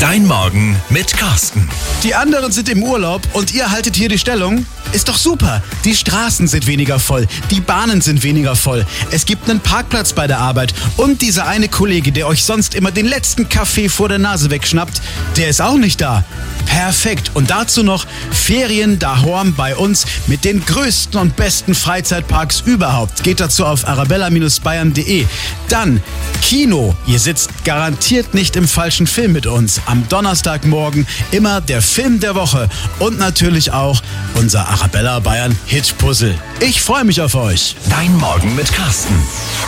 Dein Morgen mit Carsten. Die anderen sind im Urlaub und ihr haltet hier die Stellung? Ist doch super. Die Straßen sind weniger voll, die Bahnen sind weniger voll. Es gibt einen Parkplatz bei der Arbeit und dieser eine Kollege, der euch sonst immer den letzten Kaffee vor der Nase wegschnappt, der ist auch nicht da. Perfekt. Und dazu noch Ferien daheim bei uns mit den größten und besten Freizeitparks überhaupt. Geht dazu auf arabella-bayern.de. Dann Kino. Ihr sitzt garantiert nicht im falschen Film mit uns. Am Donnerstagmorgen immer der Film der Woche. Und natürlich auch unser Arabella Bayern Hit Puzzle. Ich freue mich auf euch. Dein Morgen mit Carsten.